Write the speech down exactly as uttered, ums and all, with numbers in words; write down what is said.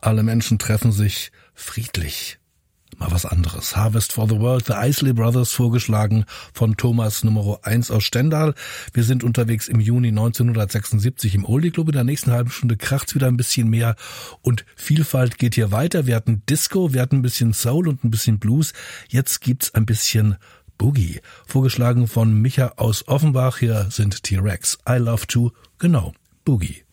Alle Menschen treffen sich friedlich. Mal was anderes. Harvest for the World, The Isley Brothers, vorgeschlagen von Thomas Nummer eins aus Stendal. Wir sind unterwegs im Juni neunzehnhundertsechsundsiebzig im Oldie Club. In der nächsten halben Stunde kracht's wieder ein bisschen mehr und Vielfalt geht hier weiter. Wir hatten Disco, wir hatten ein bisschen Soul und ein bisschen Blues. Jetzt gibt's ein bisschen Boogie. Vorgeschlagen von Micha aus Offenbach. Hier sind T-Rex. I Love to, genau, Boogie.